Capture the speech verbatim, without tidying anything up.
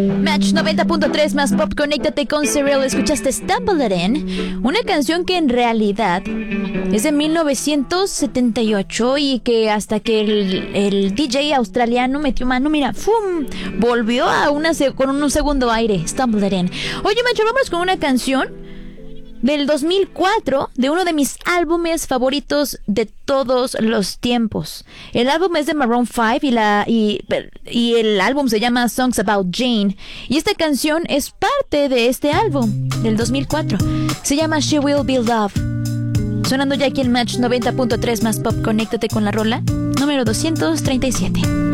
Match noventa punto tres más pop, conéctate con Cyril. Escuchaste Stumble It In, una canción que en realidad es de mil novecientos setenta y ocho y que hasta que el, el D J australiano metió mano, mira, ¡fum!, volvió a una con un segundo aire. Stumble It In. Oye, macho, vamos con una canción del dos mil cuatro, de uno de mis álbumes favoritos de todos los tiempos. El álbum es de Maroon cinco y, la, y, y el álbum se llama Songs About Jane. Y esta canción es parte de este álbum del dos mil cuatro. Se llama She Will Be Love. Sonando ya aquí en Match noventa punto tres más pop, conéctate con la rola número doscientos treinta y siete.